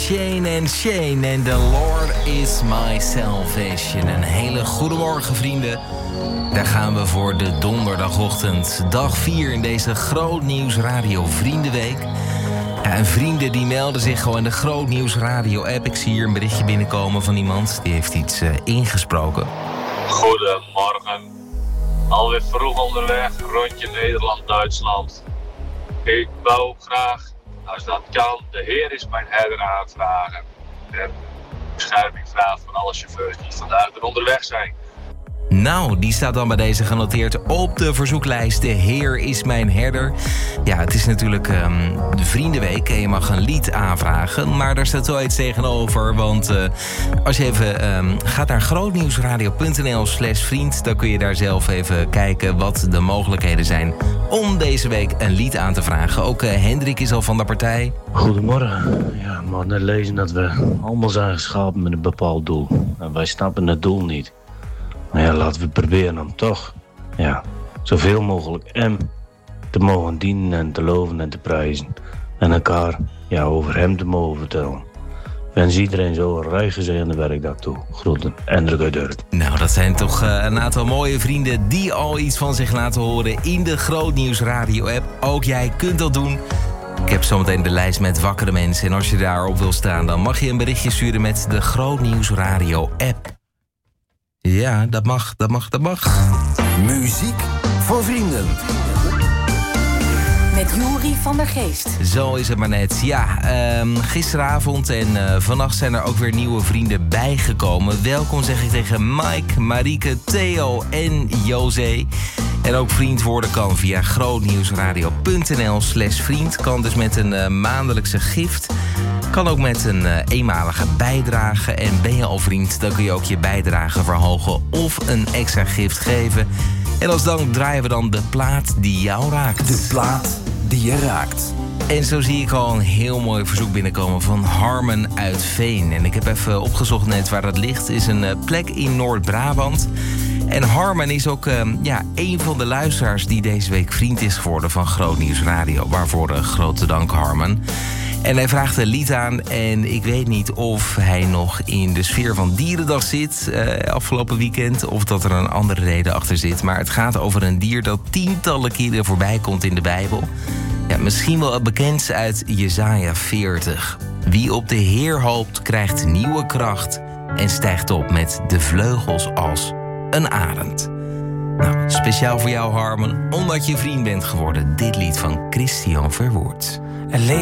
Shane and Shane en The Lord is my salvation. Een hele goede morgen, vrienden. Daar gaan we voor de donderdagochtend. Dag 4 in deze Grootnieuws Radio Vriendenweek. Ja, en vrienden die melden zich gewoon in de Grootnieuws Radio app. Ik zie hier een berichtje binnenkomen van iemand. Die heeft iets ingesproken. Goedemorgen. Alweer vroeg onderweg, rondje Nederland-Duitsland. Ik wou graag, als dat kan, de Heer is mijn herder aanvragen. En bescherming vragen van alle chauffeurs die vandaag er onderweg zijn. Nou, die staat dan bij deze genoteerd op de verzoeklijst. De Heer is mijn herder. Ja, het is natuurlijk de Vriendenweek en je mag een lied aanvragen. Maar daar staat wel iets tegenover. Want als je even gaat naar grootnieuwsradio.nl/vriend... dan kun je daar zelf even kijken wat de mogelijkheden zijn om deze week een lied aan te vragen. Ook Hendrik is al van de partij. Goedemorgen. Ja, we hadden net lezen dat we allemaal zijn geschapen met een bepaald doel. En wij snappen het doel niet. Nou ja, laten we proberen om toch, ja, zoveel mogelijk hem te mogen dienen en te loven en te prijzen. En elkaar, ja, over hem te mogen vertellen. Ik wens iedereen zo een rij gezegende werkdag toe. Groeten, Hendrik uit Urk. Nou, dat zijn toch een aantal mooie vrienden die al iets van zich laten horen in de Grootnieuws Radio app. Ook jij kunt dat doen. Ik heb zometeen de lijst met wakkere mensen. En als je daarop wil staan, dan mag je een berichtje sturen met de Grootnieuws Radio app. Ja, dat mag. Muziek voor vrienden. Met Juri van der Geest. Zo is het maar net. Ja, gisteravond en vannacht zijn er ook weer nieuwe vrienden bijgekomen. Welkom zeg ik tegen Mike, Marieke, Theo en José. En ook vriend worden kan via grootnieuwsradio.nl/vriend. Kan dus met een maandelijkse gift. Kan ook met een eenmalige bijdrage. En ben je al vriend, dan kun je ook je bijdrage verhogen of een extra gift geven. En als dank draaien we dan de plaat die jou raakt. De plaat die je raakt. En zo zie ik al een heel mooi verzoek binnenkomen van Harmen uit Veen. En ik heb even opgezocht net waar dat ligt. Het is een plek in Noord-Brabant. En Harmen is ook een van de luisteraars die deze week vriend is geworden van Grootnieuws Radio. Waarvoor grote dank, Harmen. En hij vraagt een lied aan en ik weet niet of hij nog in de sfeer van Dierendag zit afgelopen weekend. Of dat er een andere reden achter zit. Maar het gaat over een dier dat tientallen keren voorbij komt in de Bijbel. Ja, misschien wel het bekendst uit Jesaja 40. Wie op de Heer hoopt krijgt nieuwe kracht en stijgt op met de vleugels als een arend. Nou, speciaal voor jou, Harmen, omdat je vriend bent geworden. Dit lied van Christian Verwoerd. Er